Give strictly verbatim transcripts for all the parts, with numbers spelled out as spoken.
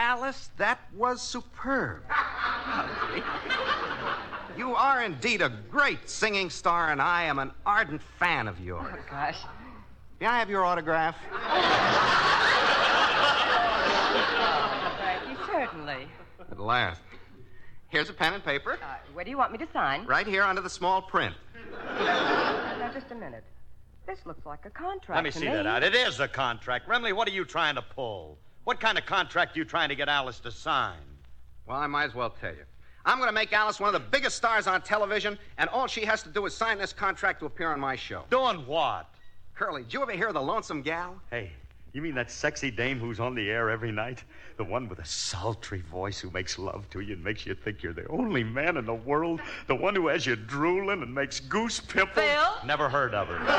Alice, that was superb. You are indeed a great singing star, and I am an ardent fan of yours. Oh, gosh. May I have your autograph? Thank you, certainly. At last. Here's a pen and paper. Uh, where do you want me to sign? Right here under the small print. Now, just a minute. This looks like a contract Let me to see that out. It is a contract. Remley, what are you trying to pull? What kind of contract are you trying to get Alice to sign? Well, I might as well tell you. I'm going to make Alice one of the biggest stars on television, and all she has to do is sign this contract to appear on my show. Doing what? Curly, did you ever hear of the Lonesome Gal? Hey, you mean that sexy dame who's on the air every night? The one with a sultry voice who makes love to you and makes you think you're the only man in the world? The one who has you drooling and makes goose pimples? Phil? Never heard of her.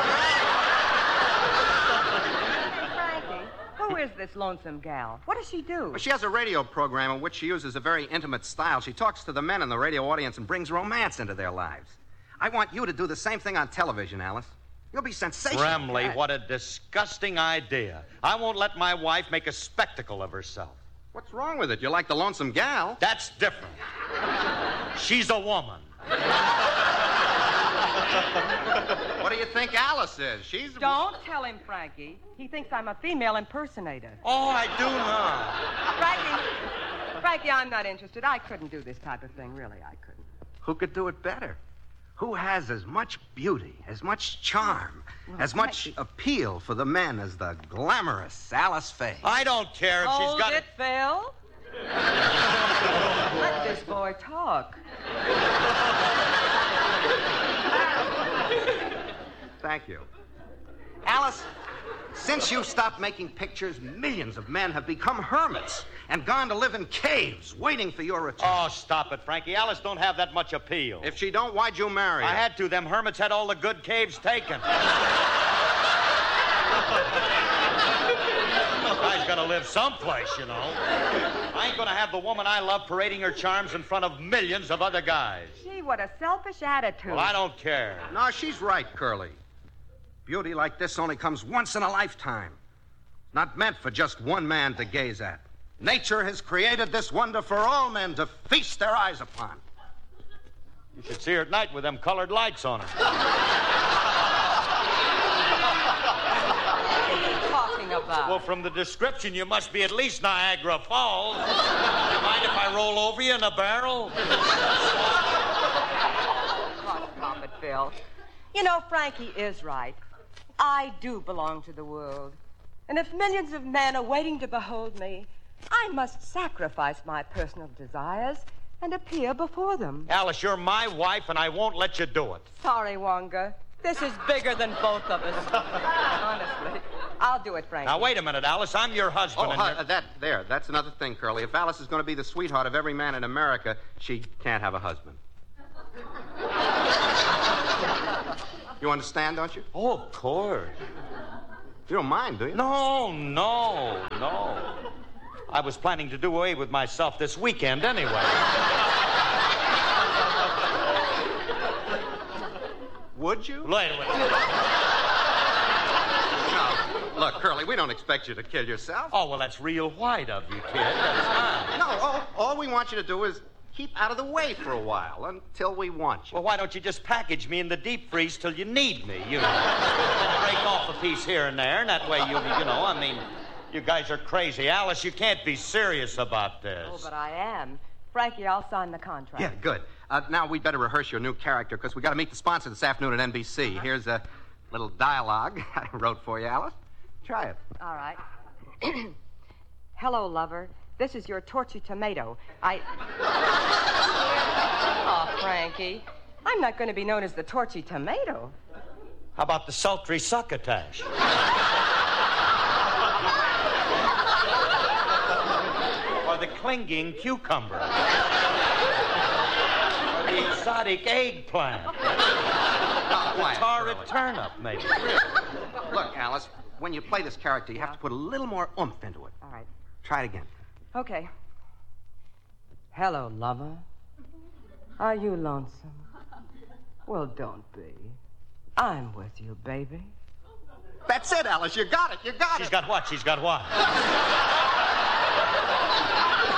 Frankie, who is this Lonesome Gal? What does she do? Well, she has a radio program in which she uses a very intimate style. She talks to the men in the radio audience and brings romance into their lives. I want you to do the same thing on television, Alice. You'll be sensational. Remley, what a disgusting idea. I won't let my wife make a spectacle of herself. What's wrong with it? You're like the Lonesome Gal. That's different. She's a woman. What do you think Alice is? She's... Don't tell him, Frankie. He thinks I'm a female impersonator. Oh, I do not. Frankie, Frankie, I'm not interested. I couldn't do this type of thing. Really, I couldn't. Who could do it better? Who has as much beauty, as much charm, well, as much Frankie... appeal for the men as the glamorous Alice Faye? I don't care if Hold she's got it, Phil. Let this boy talk. Thank you. Alice, since you stopped making pictures, millions of men have become hermits and gone to live in caves waiting for your return. Oh, stop it, Frankie. Alice don't have that much appeal. If she don't, why'd you marry her? I had to. Them hermits had all the good caves taken. Guy's got to live someplace, you know. I ain't going to have the woman I love parading her charms in front of millions of other guys. Gee, what a selfish attitude. Well, I don't care. No, she's right, Curly. Beauty like this only comes once in a lifetime. Not meant for just one man to gaze at. Nature has created this wonder for all men to feast their eyes upon. You should see her at night with them colored lights on her. What are you talking about? Well, from the description, you must be at least Niagara Falls. You mind if I roll over you in a barrel? Oh, stop it, Phil. You know, Frankie is right. I do belong to the world. And if millions of men are waiting to behold me, I must sacrifice my personal desires and appear before them. Alice, you're my wife, and I won't let you do it. Sorry, Wonga. This is bigger than both of us. Honestly. I'll do it, Frankie. Now, wait a minute, Alice. I'm your husband. Oh, and uh, you're... that, there. That's another thing, Curly. If Alice is going to be the sweetheart of every man in America, she can't have a husband. You understand, don't you? Oh, of course. You don't mind, do you? No, no, no. I was planning to do away with myself this weekend anyway. Would you? Wait, wait. No. Look, Curly, we don't expect you to kill yourself. Oh, well, that's real white of you, kid. That's fine. No, all, all we want you to do is keep out of the way for a while until we want you. Well, why don't you just package me in the deep freeze till you need me, you know? Break off a piece here and there, and that way you, you know, I mean, you guys are crazy. Alice, you can't be serious about this. Oh, but I am. Frankie, I'll sign the contract. Yeah, good. Uh, now we'd better rehearse your new character because we got to meet the sponsor this afternoon at N B C. Uh-huh. Here's a little dialogue I wrote for you, Alice. Try it. All right. Hello, lover. This is your Torchy Tomato. I... Oh, Frankie. I'm not going to be known as the Torchy Tomato. How about the sultry succotash? Or the clinging cucumber? Or the exotic eggplant? Oh, quiet, The torrid Curly. turnip, maybe. Look, Alice, when you play this character, you have to put a little more oomph into it. All right. Try it again. Okay. Hello, lover. Are you lonesome? Well, don't be. I'm with you, baby. That's it, Alice. You got it. You got She's it. got what? She's got what?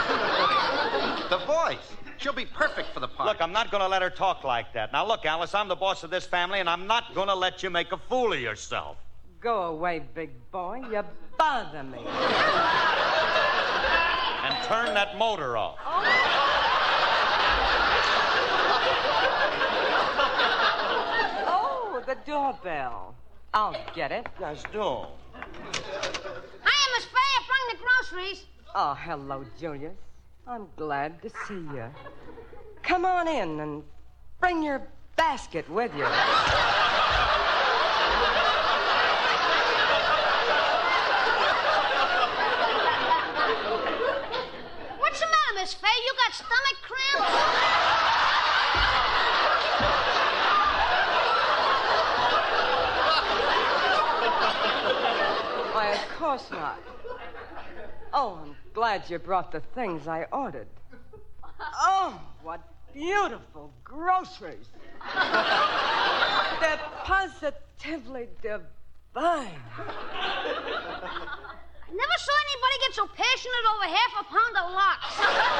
The voice. She'll be perfect for the part. Look, I'm not going to let her talk like that. Now, look, Alice, I'm the boss of this family, and I'm not going to let you make a fool of yourself. Go away, big boy. You bother me. And turn that motor off. Oh, the doorbell. I'll get it. Yes, do. Hiya, Miss Fay. I brought the groceries. Oh, hello, Julius. I'm glad to see you. Come on in and bring your basket with you. What's the matter, Miss Fay? You got stomach cramps? Why, of course not. Oh, I'm glad you brought the things I ordered. Oh, what beautiful groceries. They're positively divine. I never saw anybody get so passionate over half a pound of lox.